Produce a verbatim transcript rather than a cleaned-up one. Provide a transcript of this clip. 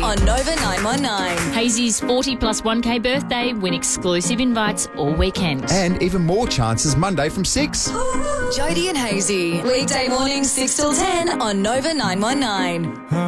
on Nova nine one nine. Hazy's forty plus one K birthday. Win exclusive invites all weekend. And even more chances Monday from six. Jody and Hazy. Weekday mornings six till ten on Nova nine one nine.